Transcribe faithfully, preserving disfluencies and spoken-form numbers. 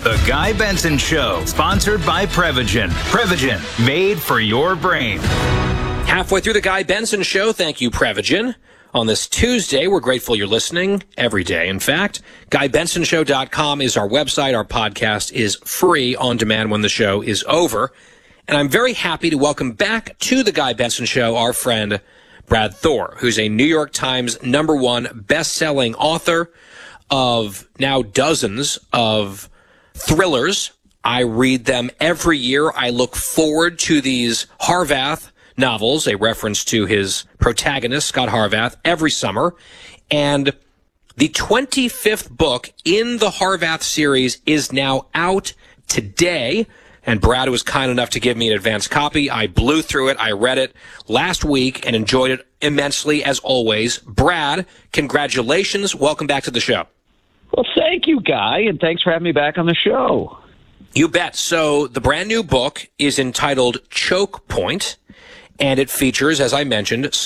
The Guy Benson Show, sponsored by Prevagen. Prevagen, made for your brain. Halfway through the Guy Benson Show, thank you, Prevagen. On this Tuesday, we're grateful you're listening every day. In fact, guy benson show dot com is our website. Our podcast is free on demand when the show is over. And I'm very happy to welcome back to the Guy Benson Show our friend Brad Thor, who's a New York Times number one best-selling author of now dozens of thrillers. I read them every year. I look forward to these Harvath novels, a reference to his protagonist, Scott Harvath, every summer. And the twenty-fifth book in the Harvath series is now out today. And Brad was kind enough to give me an advance copy. I blew through it. I read it last week and enjoyed it immensely, as always. Brad, congratulations. Welcome back to the show. Well, thank you, Guy, and thanks for having me back on the show. You bet. So the brand new book is entitled Choke Point, and it features, as I mentioned,